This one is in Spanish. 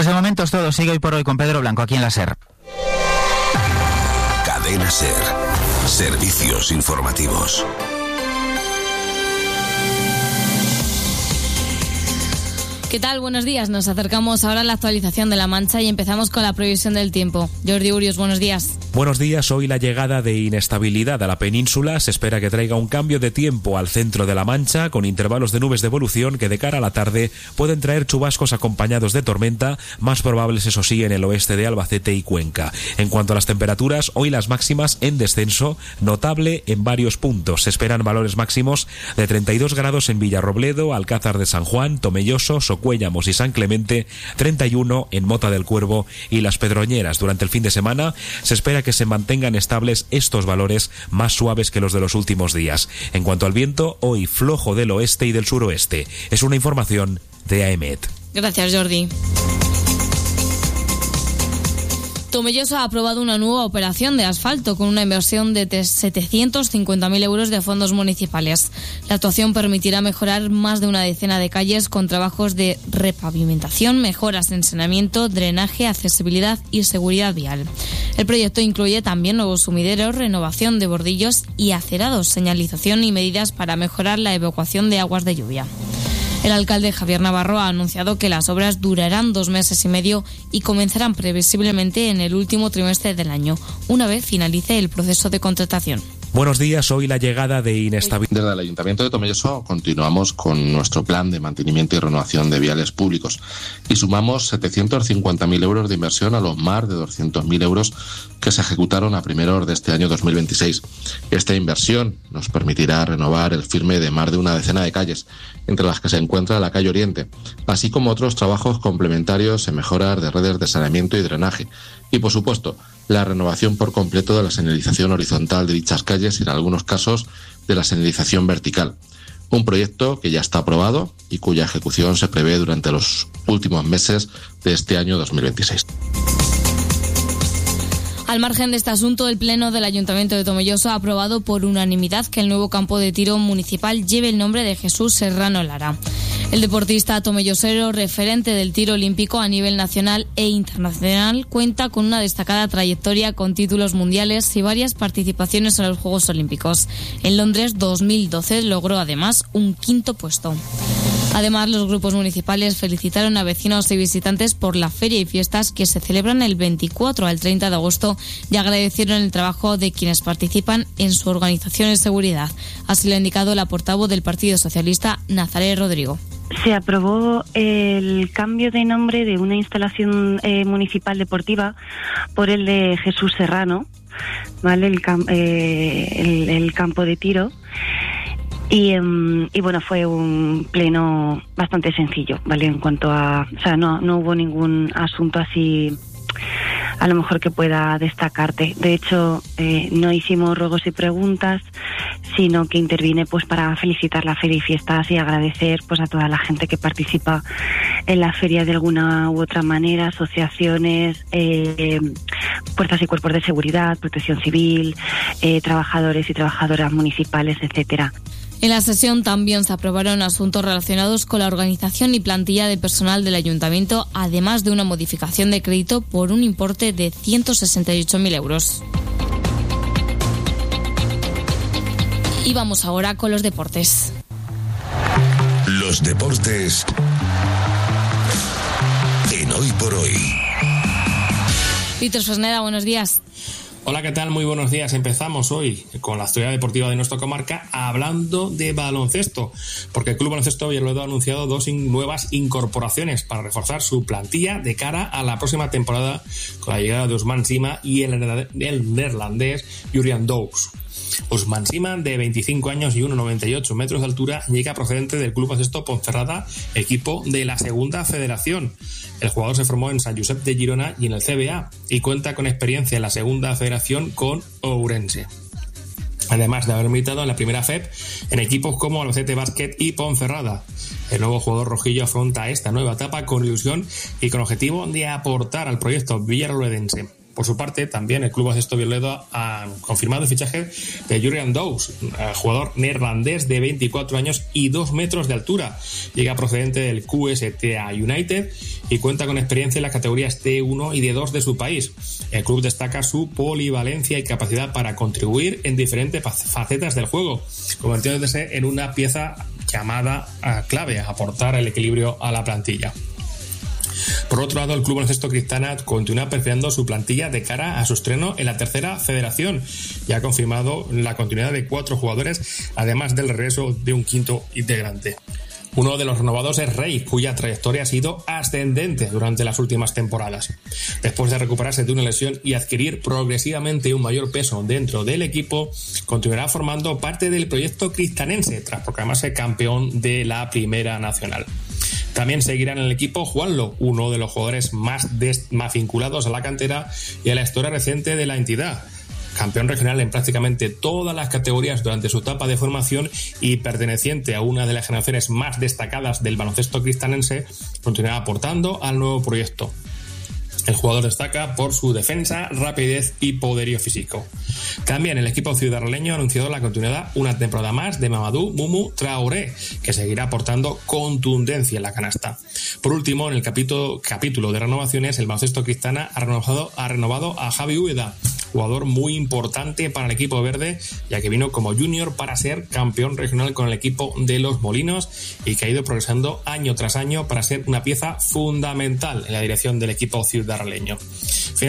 Pues de momento es todo. Sigue Hoy por Hoy con Pedro Blanco aquí en la SER. Cadena SER. Servicios informativos. ¿Qué tal? Buenos días. Nos acercamos ahora a la actualización de La Mancha y empezamos con la previsión del tiempo. Jordi Urios, buenos días. Buenos días. Hoy la llegada de inestabilidad a la península se espera que traiga un cambio de tiempo al centro de La Mancha, con intervalos de nubes de evolución que de cara a la tarde pueden traer chubascos acompañados de tormenta, más probables eso sí en el oeste de Albacete y Cuenca. En cuanto a las temperaturas, hoy las máximas en descenso, notable en varios puntos. Se esperan valores máximos de 32 grados en Villarrobledo, Alcázar de San Juan, Tomelloso, Socuéllamos y San Clemente, 31 en Mota del Cuervo y Las Pedroñeras. Durante el fin de semana se espera que se mantengan estables estos valores más suaves que los de los últimos días. En cuanto al viento, hoy flojo del oeste y del suroeste. Es una información de AEMET. Gracias, Jordi. Tomelloso ha aprobado una nueva operación de asfalto con una inversión de 750.000 euros de fondos municipales. La actuación permitirá mejorar más de una decena de calles con trabajos de repavimentación, mejoras en saneamiento, drenaje, accesibilidad y seguridad vial. El proyecto incluye también nuevos sumideros, renovación de bordillos y acerados, señalización y medidas para mejorar la evacuación de aguas de lluvia. El alcalde Javier Navarro ha anunciado que las obras durarán 2 meses y medio y comenzarán previsiblemente en el último trimestre del año, una vez finalice el proceso de contratación. Buenos días. Hoy la llegada de inestabilidad. Desde el Ayuntamiento de Tomelloso continuamos con nuestro plan de mantenimiento y renovación de viales públicos y sumamos 750.000 euros de inversión a los más de 200.000 euros que se ejecutaron a primeros de este año 2026. Esta inversión nos permitirá renovar el firme de más de una decena de calles, entre las que se encuentra la calle Oriente, así como otros trabajos complementarios en mejoras de redes de saneamiento y drenaje. Y, por supuesto, la renovación por completo de la señalización horizontal de dichas calles y, en algunos casos, de la señalización vertical. Un proyecto que ya está aprobado y cuya ejecución se prevé durante los últimos meses de este año 2026. Al margen de este asunto, el Pleno del Ayuntamiento de Tomelloso ha aprobado por unanimidad que el nuevo campo de tiro municipal lleve el nombre de Jesús Serrano Lara. El deportista tomellosero, referente del tiro olímpico a nivel nacional e internacional, cuenta con una destacada trayectoria con títulos mundiales y varias participaciones en los Juegos Olímpicos. En Londres 2012 logró además un 5º puesto. Además, los grupos municipales felicitaron a vecinos y visitantes por la feria y fiestas que se celebran el 24 al 30 de agosto y agradecieron el trabajo de quienes participan en su organización y seguridad. Así lo ha indicado la portavoz del Partido Socialista, Nazaré Rodrigo. Se aprobó el cambio de nombre de una instalación municipal deportiva por el de Jesús Serrano, ¿vale? El campo de tiro. Y bueno, fue un pleno bastante sencillo, ¿vale? En cuanto a... O sea, no hubo ningún asunto así a lo mejor que pueda destacarte. De hecho, no hicimos ruegos y preguntas, sino que intervine pues para felicitar la feria y fiestas y agradecer pues a toda la gente que participa en la feria de alguna u otra manera, asociaciones, fuerzas y cuerpos de seguridad, protección civil, trabajadores y trabajadoras municipales, etcétera. En la sesión también se aprobaron asuntos relacionados con la organización y plantilla de personal del Ayuntamiento, además de una modificación de crédito por un importe de 168.000 euros. Y vamos ahora con los deportes. Los deportes en Hoy por Hoy. Víctor Fresneda, buenos días. Hola, ¿qué tal? Muy buenos días. Empezamos hoy con la actualidad deportiva de nuestra comarca hablando de baloncesto, porque el Club Baloncesto Villarrobledo ha anunciado 2 nuevas incorporaciones para reforzar su plantilla de cara a la próxima temporada con la llegada de Ousmane Sima y el neerlandés Jurriaan Doux. Ousmane Sima, de 25 años y 1,98 metros de altura, llega procedente del Club Baloncesto Ponferrada, equipo de la Segunda Federación. El jugador se formó en Sant Josep de Girona y en el CBA y cuenta con experiencia en la Segunda Federación con Ourense, además de haber militado en la Primera FEP en equipos como Albacete Básquet y Ponferrada. El nuevo jugador rojillo afronta esta nueva etapa con ilusión y con objetivo de aportar al proyecto villarrobledense. Por su parte, también el Club Baloncesto Violeta ha confirmado el fichaje de Jurriaan Dows, jugador neerlandés de 24 años y 2 metros de altura. Llega procedente del QSTA United y cuenta con experiencia en las categorías T1 y D2 de su país. El club destaca su polivalencia y capacidad para contribuir en diferentes facetas del juego, convirtiéndose en una pieza llamada clave a aportar el equilibrio a la plantilla. Por otro lado, el Club Baloncesto Cristana continúa perfilando su plantilla de cara a su estreno en la tercera federación y ha confirmado la continuidad de 4 jugadores, además del regreso de un quinto integrante. Uno de los renovados es Rey, cuya trayectoria ha sido ascendente durante las últimas temporadas. Después de recuperarse de una lesión y adquirir progresivamente un mayor peso dentro del equipo, continuará formando parte del proyecto cristanense tras proclamarse campeón de la Primera Nacional. También seguirá en el equipo Juanlo, uno de los jugadores más vinculados a la cantera y a la historia reciente de la entidad. Campeón regional en prácticamente todas las categorías durante su etapa de formación y perteneciente a una de las generaciones más destacadas del baloncesto cristanense, continuará aportando al nuevo proyecto. El jugador destaca por su defensa, rapidez y poderío físico. También el equipo ciudadraleño ha anunciado la continuidad una temporada más de Mamadou Mumu Traoré, que seguirá aportando contundencia en la canasta. Por último, en el capítulo de renovaciones, el baloncesto Cristana ha renovado a Javi Úbeda, jugador muy importante para el equipo verde, ya que vino como junior para ser campeón regional con el equipo de Los Molinos y que ha ido progresando año tras año para ser una pieza fundamental en la dirección del equipo ciudadraleño.